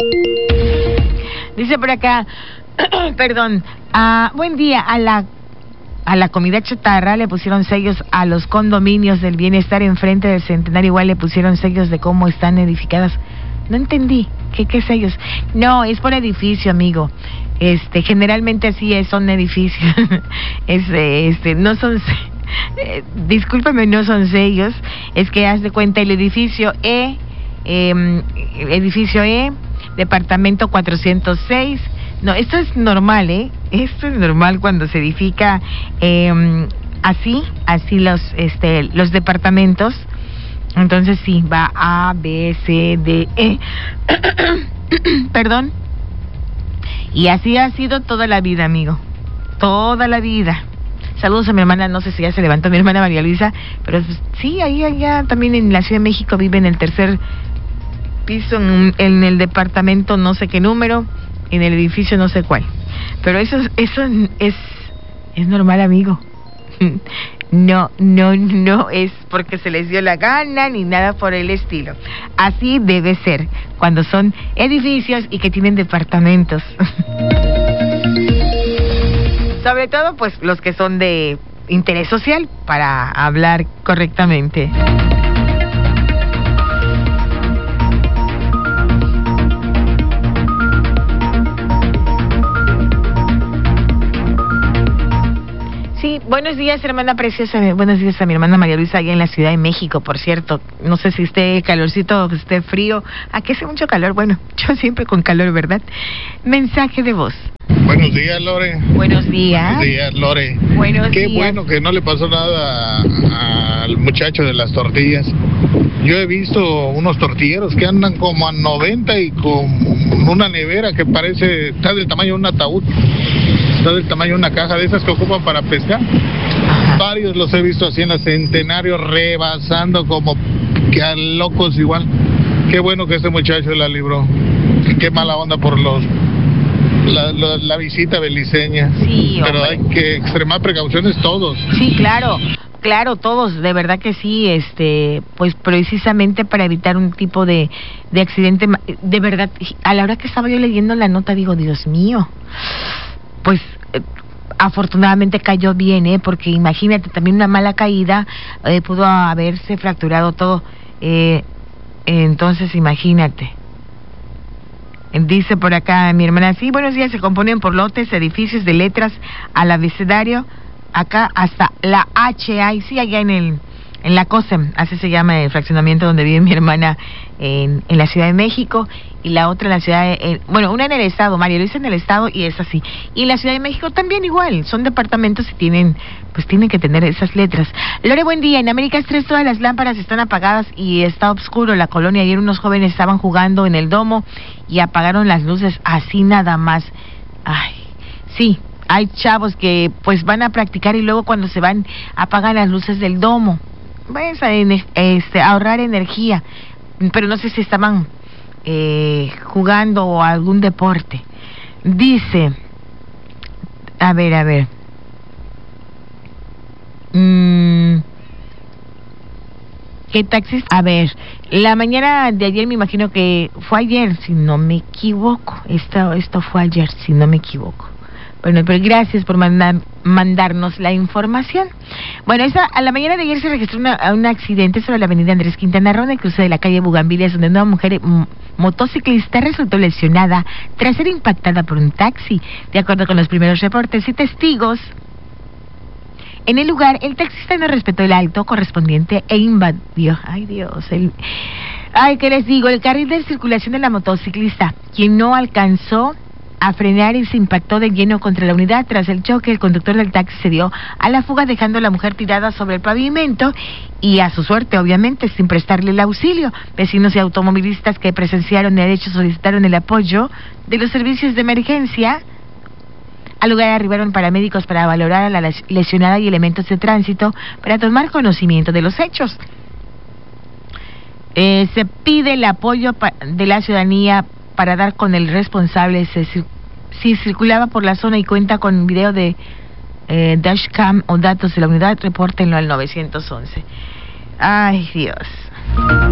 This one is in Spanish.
Dice por acá, perdón, buen día, a la comida chatarra le pusieron sellos a los condominios del bienestar enfrente del Centenario, igual le pusieron sellos de cómo están edificadas. No entendí, ¿qué sellos? No, es por edificio, amigo. Generalmente así son edificios. No son, discúlpame, no son sellos, es que haz de cuenta el edificio edificio departamento 406. No, esto es normal, esto es normal cuando se edifica así los departamentos. Entonces sí, va A, B, C, D, E. Perdón. Y así ha sido toda la vida, amigo. Toda la vida. Saludos a mi hermana, no sé si ya se levantó mi hermana María Luisa, pero sí, allá también en la Ciudad de México vive en el tercer piso, en el departamento no sé qué número, en el edificio no sé cuál. Pero eso es normal, amigo. No es porque se les dio la gana ni nada por el estilo. Así debe ser cuando son edificios y que tienen departamentos. Sobre todo, pues, los que son de interés social, para hablar correctamente. Sí, buenos días, hermana preciosa. Buenos días a mi hermana María Luisa, allá en la Ciudad de México, por cierto. No sé si esté calorcito o esté frío. Aquí hace mucho calor. Bueno, yo siempre con calor, ¿verdad? Mensaje de voz. Buenos días, Lore. Buenos días. Buenos días, Lore. Buenos días. Qué bueno que no le pasó nada al muchacho de las tortillas. Yo he visto unos tortilleros que andan como a 90 y con una nevera que parece, está del tamaño de un ataúd. Está del tamaño de una caja de esas que ocupan para pescar. Ajá. Varios los he visto así en la Centenario, rebasando como que a locos igual. Qué bueno que este muchacho la libró. Qué mala onda por la visita beliceña. Sí, pero hombre, hay que extremar precauciones todos. Sí, claro, todos, de verdad que sí, pues precisamente para evitar un tipo de accidente. De verdad, a la hora que estaba yo leyendo la nota, digo, Dios mío, pues afortunadamente cayó bien, porque imagínate, también una mala caída, pudo haberse fracturado todo, entonces imagínate. Dice por acá mi hermana, sí, buenos días, se componen por lotes, edificios de letras al abecedario, acá hasta la H, sí, allá en la COSEM, así se llama el fraccionamiento donde vive mi hermana en la Ciudad de México, y la otra en la ciudad, una en el estado, María Luisa en el estado, y es así. Y en la Ciudad de México también igual, son departamentos y tienen que tener esas letras. Lore, buen día. En América Express todas las lámparas están apagadas y está oscuro la colonia. Ayer unos jóvenes estaban jugando en el domo y apagaron las luces así nada más. Ay, sí, hay chavos que pues van a practicar y luego cuando se van apagan las luces del domo. Vayan a ahorrar energía, pero no sé si estaban jugando o algún deporte. Dice, a ver, ¿qué taxis? A ver, la mañana de ayer, me imagino que fue ayer, si no me equivoco. Esto fue ayer, si no me equivoco. Bueno, pero gracias por mandarnos la información. Bueno, a la mañana de ayer se registró un accidente sobre la avenida Andrés Quintana Roo, en el cruce de la calle Bugambilias, donde una mujer motociclista resultó lesionada tras ser impactada por un taxi. De acuerdo con los primeros reportes y testigos, en el lugar el taxista no respetó el alto correspondiente e invadió, ¿qué les digo? El carril de circulación de la motociclista, quien no alcanzó a frenar y se impactó de lleno contra la unidad. Tras el choque, el conductor del taxi se dio a la fuga, dejando a la mujer tirada sobre el pavimento y, a su suerte, obviamente, sin prestarle el auxilio. Vecinos y automovilistas que presenciaron el hecho solicitaron el apoyo de los servicios de emergencia. Al lugar arribaron paramédicos para valorar a la lesionada y elementos de tránsito para tomar conocimiento de los hechos. Se pide el apoyo de la ciudadanía para dar con el responsable. Si circulaba por la zona y cuenta con video de dashcam o datos de la unidad, repórtenlo al 911. Ay, Dios.